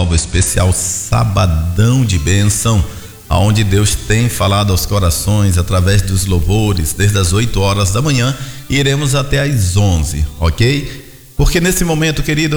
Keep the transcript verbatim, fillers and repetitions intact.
Nova, especial Sabadão de Bênção, onde Deus tem falado aos corações através dos louvores, desde as oito horas da manhã, e iremos até às onze, ok? Porque nesse momento, querido,